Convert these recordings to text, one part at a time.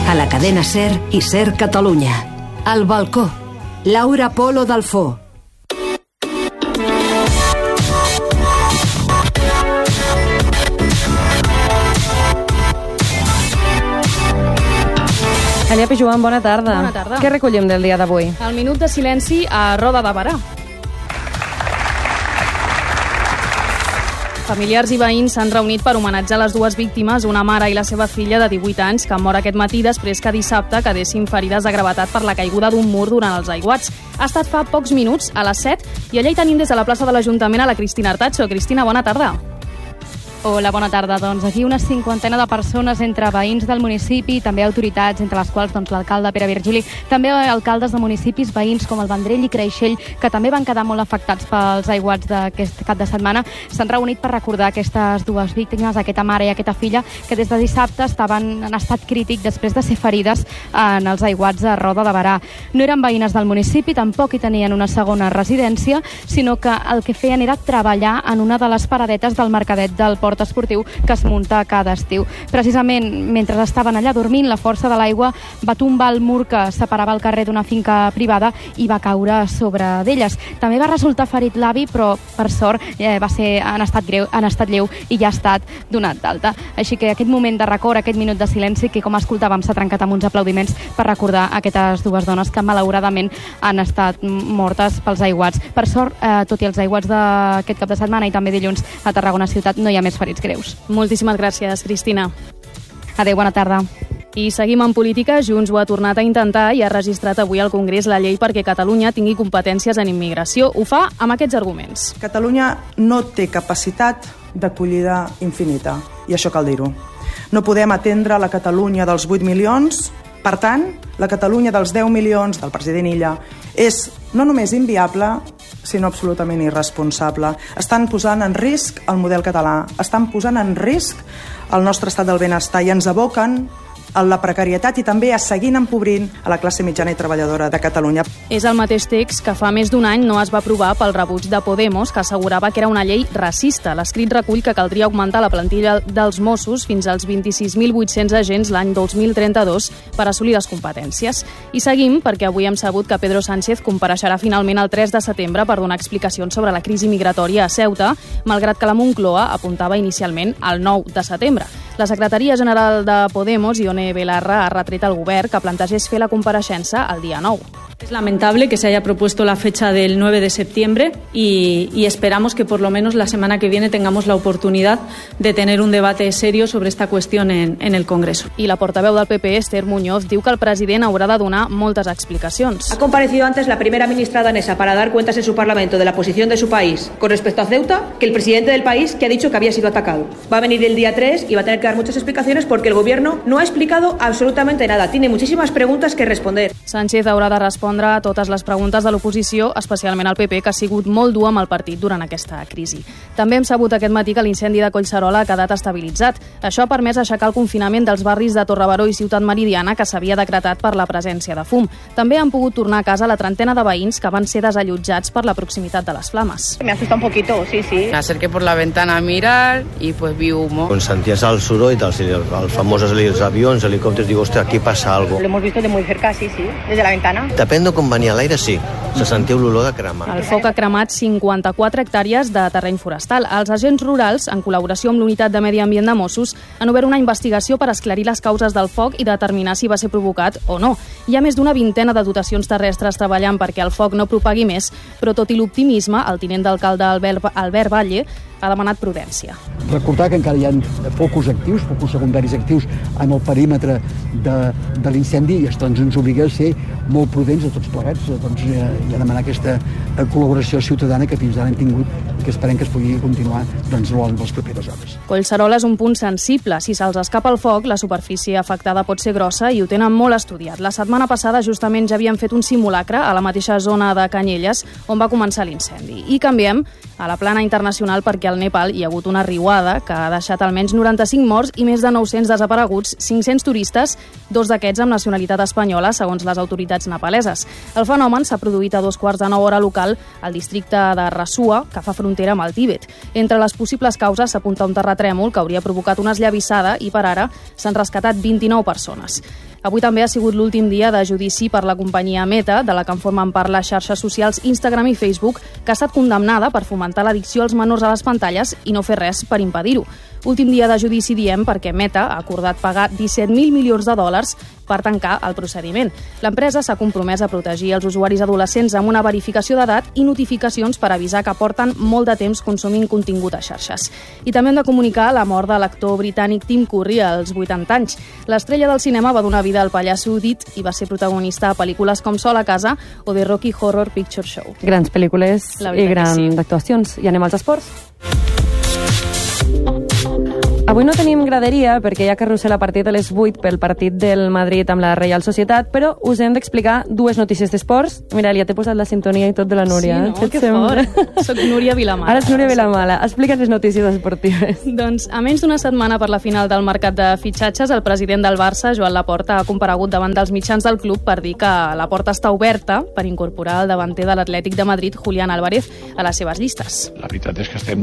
a la cadena SER i SER Catalunya. Al balcó, Laura Polo Dalfó. Aliapi Joan, bona tarda. Bona tarda. Què recollim del dia d'avui? El minut de silenci a Roda de Berà. Familiars i veïns s'han reunit per homenatjar les dues víctimes, una mare i la seva filla de 18 anys, que han mort aquest matí després que dissabte quedessin ferides de gravetat per la caiguda d'un mur durant els aiguats. Ha estat fa pocs minuts, a les 7, i allà hi tenim des de la plaça de l'Ajuntament a la Cristina Artacho. Cristina, bona tarda. Hola, bona tarda. Doncs aquí una cinquantena de persones entre veïns del municipi i també autoritats, entre les quals l'alcalde Pere Virgili, també alcaldes de municipis veïns com el Vendrell i Creixell, que també van quedar molt afectats pels aiguats d'aquest cap de setmana. S'han reunit per recordar aquestes dues víctimes, aquesta mare i aquesta filla, que des de dissabte en estat crític després de ser ferides en els aiguats de Roda de Berà. No eren veïnes del municipi, tampoc hi tenien una segona residència, sinó que el que feien era treballar en una de les paradetes del mercadet del Port Esportiu que es munta cada estiu. Precisament, mentre estaven allà dormint, la força de l'aigua va tombar el mur que separava el carrer d'una finca privada i va caure sobre d'elles. També va resultar ferit l'avi, però per sort va ser en estat lleu i ja ha estat donat d'alta. Així que aquest moment de record, aquest minut de silenci, que com escoltàvem s'ha trencat amb uns aplaudiments per recordar aquestes dues dones que malauradament han estat mortes pels aiguats. Per sort, tot i els aiguats d'aquest cap de setmana i també dilluns a Tarragona ciutat, no hi ha més ferits greus. Moltíssimes gràcies, Cristina. Adéu, bona tarda. I seguim en política. Junts ho ha tornat a intentar i ha registrat avui al Congrés la llei perquè Catalunya tingui competències en immigració. Ho fa amb aquests arguments. Catalunya no té capacitat d'acollida infinita, i això cal dir-ho. No podem atendre la Catalunya dels 8 milions. Per tant, la Catalunya dels 10 milions del president Illa és no només inviable, sinó absolutament irresponsable. Estan posant en risc el model català, estan posant en risc el nostre estat del benestar i ens aboquen a la precarietat i també a seguir empobrint a la classe mitjana i treballadora de Catalunya. És el mateix text que fa més d'un any no es va aprovar pel rebuig de Podemos, que assegurava que era una llei racista. L'escrit recull que caldria augmentar la plantilla dels Mossos fins als 26.800 agents l'any 2032 per assolir les competències. I seguim perquè avui hem sabut que Pedro Sánchez compareixerà finalment el 3 de setembre per donar explicacions sobre la crisi migratòria a Ceuta, malgrat que la Moncloa apuntava inicialment al 9 de setembre. La secretaria general de Podemos, Ione Belarra, ha retret al govern que plantegés fer la compareixença el dia 9. Es lamentable que se haya propuesto la fecha del 9 de septiembre y esperamos que por lo menos la semana que viene tengamos la oportunidad de tener un debate serio sobre esta cuestión en el Congreso. I la portaveu del PP, Esther Muñoz, diu que el president haurà de donar moltes explicacions. Ha comparecido antes la primera ministra danesa para dar cuentas en su Parlamento de la posición de su país con respecto a Ceuta que el presidente del país, que ha dicho que había sido atacado. Va a venir el día 3 y va a tener que dar muchas explicaciones porque el gobierno no ha explicado absolutamente nada. Tiene muchísimas preguntas que responder. Sánchez haurà de respondre a totes les preguntes de l'oposició, especialment al PP, que ha sigut molt dur amb el partit durant aquesta crisi. També hem sabut aquest matí que l'incendi de Collserola ha quedat estabilitzat. Això ha permès aixecar el confinament dels barris de Torrebaró i Ciutat Meridiana, que s'havia decretat per la presència de fum. També han pogut tornar a casa la trentena de veïns que van ser desallotjats per la proximitat de les flames. Me asusta un poquito, sí. Me acerqué por la ventana a mirar y pues vi humo. Quan senties el soroll dels famosos avions, helicòpters, digo, hòstia, aquí passa algo. Lo hemos visto de muy cerca, sí, desde la ventana. Depèn de com venia l'aire, sí. Se sentiu l'olor de crema. El foc ha cremat 54 hectàrees de terreny forestal. Els agents rurals, en col·laboració amb l'Unitat de Medi Ambient de Mossos, han obert una investigació per esclarir les causes del foc i determinar si va ser provocat o no. Hi ha més d'una vintena de dotacions terrestres treballant perquè el foc no propagui més, però tot i l'optimisme, el tinent d'alcalde Albert Valle ha demanat prudència. Recordar que encara hi ha focus actius, focus secundaris actius en el perímetre de l'incendi i això ens obliga a ser molt prudents a tots plegats i a demanar aquesta col·laboració ciutadana que fins ara hem tingut i que esperem que es pugui continuar en les properes hores. Collserola és un punt sensible. Si se'ls escapa el foc, la superfície afectada pot ser grossa i ho tenen molt estudiat. La setmana passada justament ja havien fet un simulacre a la mateixa zona de Canyelles on va començar l'incendi. I canviem a la plana internacional perquè al Nepal hi ha hagut una riuada que ha deixat almenys 95 morts i més de 900 desapareguts, 500 turistes, 2 d'aquests amb nacionalitat espanyola, segons les autoritats nepaleses. El fenomen s'ha produït a 2:15 hora local al districte de Rasua, que fa frontera amb el Tíbet. Entre les possibles causes s'apunta un terratrèmol que hauria provocat una esllavissada i per ara s'han rescatat 29 persones. Avui també ha sigut l'últim dia de judici per la companyia Meta, de la que en formen part les xarxes socials Instagram i Facebook, que ha estat condemnada per fomentar l'addicció als menors a les pantalles i no fer res per impedir-ho. Últim dia de judici, diem, perquè Meta ha acordat pagar 17.000 milions de dòlars per tancar el procediment. L'empresa s'ha compromès a protegir els usuaris adolescents amb una verificació d'edat i notificacions per avisar que porten molt de temps consumint contingut a xarxes. I també hem de comunicar la mort de l'actor britànic Tim Curry als 80 anys. L'estrella del cinema va donar vida al pallasso dit i va ser protagonista a pel·lícules com Sol a casa o The Rocky Horror Picture Show. Grans pel·lícules i grans actuacions. I anem als esports. Avui no tenim graderia perquè hi ha carrusel a partir de les 8 pel partit del Madrid amb la Reial Societat, però us hem d'explicar dues notícies d'esports. Mira, ja t'he posat la sintonia i tot de la Núria. Sí, no? Que fort. Soc Núria Vilamala. Ara ets Núria Vilamala. Explica'ns les notícies esportives. Doncs, a menys d'una setmana per la final del mercat de fitxatges, el president del Barça, Joan Laporta, ha comparegut davant dels mitjans del club per dir que la porta està oberta per incorporar el davanter de l'Atlètic de Madrid, Julián Álvarez, a les seves llistes. La veritat és que estem,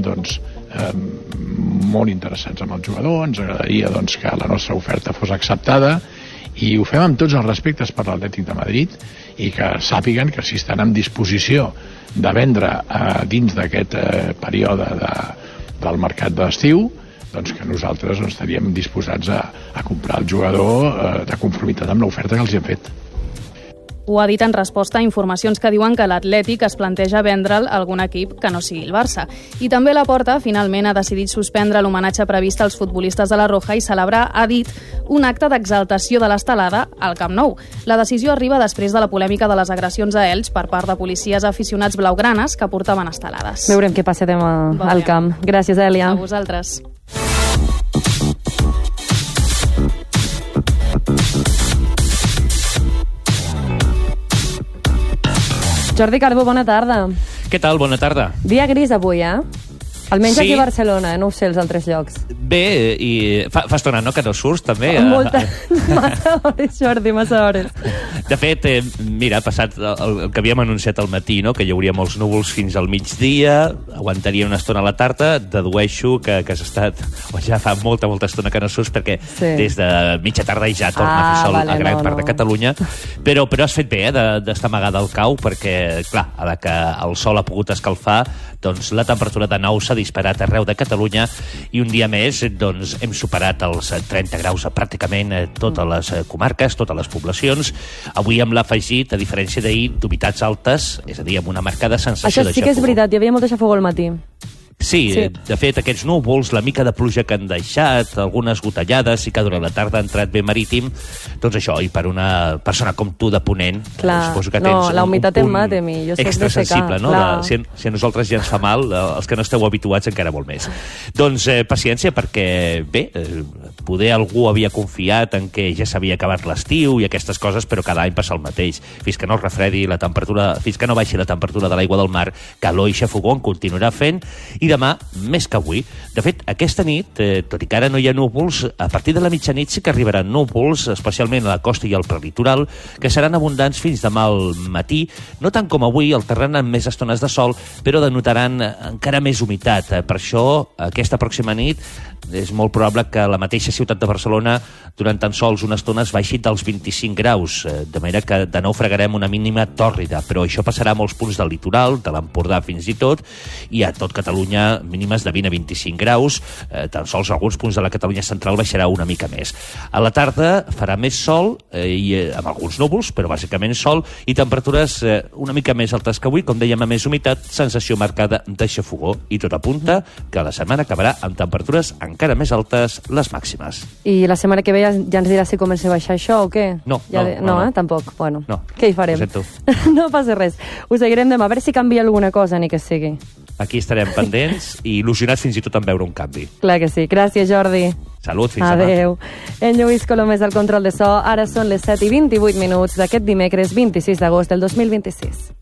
molt interessats amb el jugador, ens agradaria que la nostra oferta fos acceptada i ho fem amb tots els respectes per l'Atlètic de Madrid i que sàpiguen que si estan en disposició de vendre dins d'aquest període del mercat d'estiu, que nosaltres estaríem disposats a comprar el jugador de conformitat amb l'oferta que els hem fet. Ho ha dit en resposta a informacions que diuen que l'Atlètic es planteja vendre'l a algun equip que no sigui el Barça. I també Laporta finalment ha decidit suspendre l'homenatge previst als futbolistes de la Roja i celebrar, ha dit, un acte d'exaltació de l'estelada al Camp Nou. La decisió arriba després de la polèmica de les agressions a Elx per part de policies aficionats blaugranes que portaven estelades. Veurem què passa demà al camp. Gràcies, Èlia. A vosaltres. Jordi Carbó, bona tarda. Què tal? Bona tarda. Dia gris avui, Almenys sí. Aquí a Barcelona, no ho sé, els altres llocs. Bé, i fa estona, no?, que no surts, també. Massa hores, Jordi, massa hores. De fet, mira, ha passat el que havíem anunciat al matí, no?, que hi hauria molts núvols fins al migdia, aguantaria una estona a la tarda, dedueixo que has estat, o ja fa molta estona que no surts, perquè des de mitja tarda ja torna a fer sol a gran part de Catalunya, però has fet bé, d'estar amagada al cau, perquè, clar, a la que el sol ha pogut escalfar, doncs la temperatura de nou s'ha disparat arreu de Catalunya i un dia més hem superat els 30 graus a pràcticament totes les comarques, totes les poblacions. Avui amb l'afegit, a diferència d'ahir, d'humitats altes, és a dir, amb una marcada sensació de xafogor. Això sí que és veritat, hi havia molta xafogor al matí. Sí, de fet, aquests núvols, la mica de pluja que han deixat, algunes gotellades, sí que durant la tarda ha entrat bé marítim, doncs això, i per una persona com tu de Ponent, suposo que tens la humitat em mata a mi, jo soc extra sensible, no? Si a nosaltres ja ens fa mal, els que no esteu habituats encara molt més. Doncs paciència, perquè bé, poder algú havia confiat en que ja s'havia acabat l'estiu i aquestes coses, però cada any passa el mateix. Fins que no refredi la temperatura, fins que no baixi la temperatura de l'aigua del mar, calor i xafogor en continuarà fent, i demà, més que avui. De fet, aquesta nit, tot i que ara no hi ha núvols, a partir de la mitjanit sí que arribaran núvols, especialment a la costa i al prelitoral, que seran abundants fins demà al matí, no tant com avui, alternant amb més estones de sol, però denotaran encara més humitat. Per això, aquesta pròxima nit, és molt probable que la mateixa ciutat de Barcelona, durant tan sols una estona, es baixi dels 25 graus, de manera que de nou fregarem una mínima tòrrida, però això passarà a molts punts del litoral, de l'Empordà fins i tot, i a tot Catalunya mínimes de 20 a 25 graus, tan sols alguns punts de la Catalunya central baixarà una mica més. A la tarda farà més sol, amb alguns núvols, però bàsicament sol, i temperatures una mica més altes que avui, com dèiem, a més humitat, sensació marcada de xafogor, i tot apunta que la setmana acabarà amb temperatures encara més altes, les màximes. I la setmana que ve ja ens dirà si comença a baixar això o què? No, tampoc. Bueno, no, què hi farem? No passa res. Ho seguirem demà, a veure si canvia alguna cosa, ni que sigui. Aquí estarem pendents i il·lusionats fins i tot en veure un canvi. Clar que sí. Gràcies, Jordi. Salut, fins demà. Adéu. En Lluís Colom és el control de so. Ara són les 7:28 d'aquest dimecres 26 d'agost del 2026.